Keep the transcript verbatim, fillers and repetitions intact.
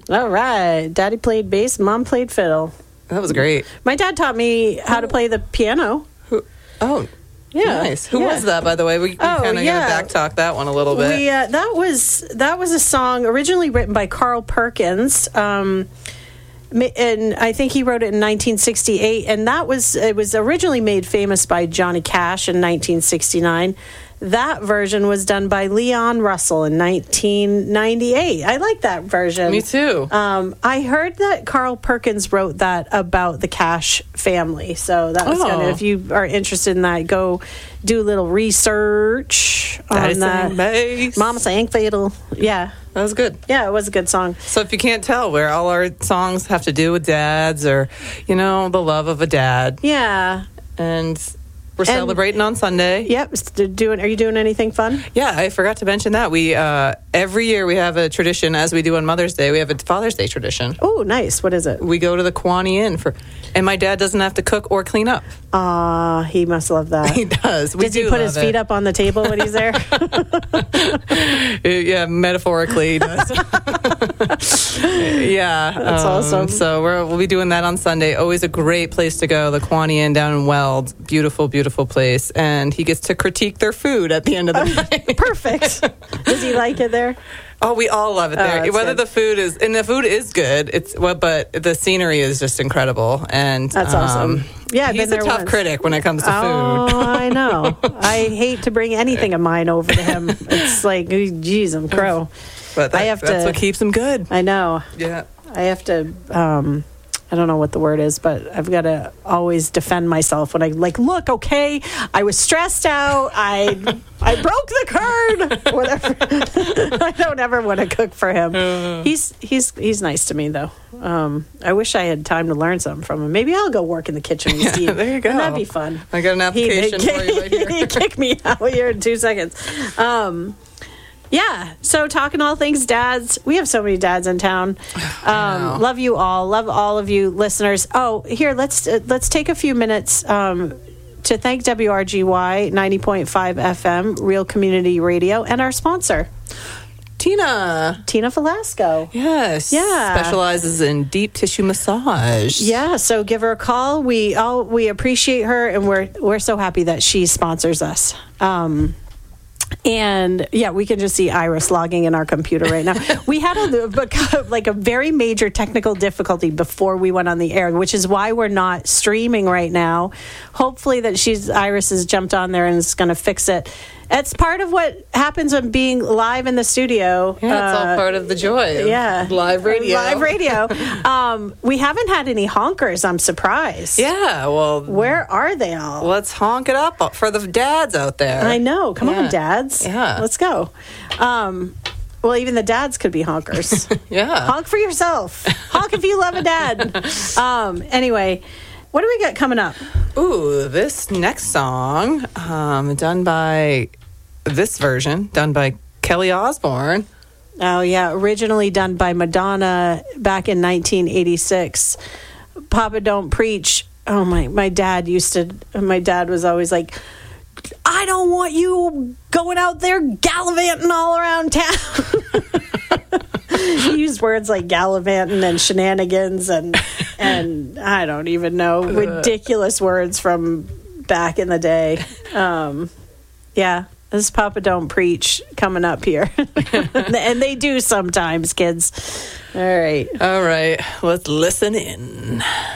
All right. Daddy played bass, Mom played fiddle. That was great. My dad taught me how to play the piano. Who? Oh, yeah. Nice. Who yeah. was that, by the way? We, we Oh, kind of yeah. going to back talk that one a little bit. We, uh, that was that was a song originally written by Carl Perkins. Um, ma- and I think he wrote it in nineteen sixty-eight. And that was it was originally made famous by Johnny Cash in nineteen sixty-nine. That version was done by Leon Russell in nineteen ninety-eight. I like that version. Me too. Um, I heard that Carl Perkins wrote that about the Cash family. So that was Oh. kind of, if you are interested in that, go do a little research Daddy on that. sang bass. Mama sang fiddle. Yeah. That was good. Yeah, it was a good song. So if you can't tell, where all our songs have to do with dads or, you know, the love of a dad. Yeah. And we're And- celebrating on Sunday. Yep. s- Doing, are you doing anything fun? Yeah, I forgot to mention that. We uh, every year we have a tradition, as we do on Mother's Day, we have a Father's Day tradition. Oh, nice. What is it? We go to the Quaney Inn for, and my dad doesn't have to cook or clean up. Ah, he must love that. He does. We Does he do put love his feet it. up on the table when he's there? Yeah, metaphorically, he does. Yeah, That's um, awesome. So we're, we'll be doing that on Sunday. Always a great place to go. The Quaney Inn down in Weld, beautiful, beautiful place. And he gets to critique their food at the end of the night. Perfect. Does he like it there? Oh, we all love it Oh, there. that's Whether good. the food is, and the food is good. It's well, but the scenery is just incredible. And That's um, awesome. Yeah, I've he's been a there tough once. critic when it comes to Oh, food. I know. I hate to bring anything of mine over to him. It's like, geez, I'm crow. But that, I have that's to- what keeps him good. I know. Yeah. I have to, um, I don't know what the word is, but I've got to always defend myself when I, like, look, okay, I was stressed out. I I broke the curd. Whatever. I don't ever want to cook for him. He's he's he's nice to me, though. Um, I wish I had time to learn something from him. Maybe I'll go work in the kitchen with Steve. there you go. Wouldn't that be fun? I got an application He'd for you right here. he'd kick me out here in two seconds. Um, yeah. So talking all things dads, we have so many dads in town. Um, love you all. Love all of you listeners. Oh, here let's uh, let's take a few minutes um, to thank W R G Y ninety point five F M, Real Community Radio, and our sponsor, Tina. Tina Velasco. Yes. Yeah. Specializes in deep tissue massage. Yeah, so give her a call. We all we appreciate her, and we're we're so happy that she sponsors us. Um, and yeah, we can just see Iris logging in our computer right now. We had a like a very major technical difficulty before we went on the air, which is why we're not streaming right now. Hopefully, that she's Iris has jumped on there and is going to fix it. It's part of what happens when being live in the studio. Yeah, it's Uh, all part of the joy of yeah, live radio. Live radio. um, we haven't had any honkers. I'm surprised. Yeah, well, Where are they all? let's honk it up for the dads out there. I know. Come Yeah. on, dads. Yeah. Let's go. Um, well, even the dads could be honkers. Yeah. Honk for yourself. Honk if you love a dad. Um, anyway, what do we got coming up? Ooh, this next song, um, done by this version, done by Kelly Osbourne. Oh, yeah. Originally done by Madonna back in nineteen eighty-six. Papa Don't Preach. Oh, my, my dad used to, my dad was always like, I don't want you going out there gallivanting all around town. He used words like gallivanting and shenanigans and, and I don't even know, ridiculous words from back in the day. Um, yeah. This is Papa Don't Preach coming up here. And they do sometimes, kids. All right. All right, let's listen in.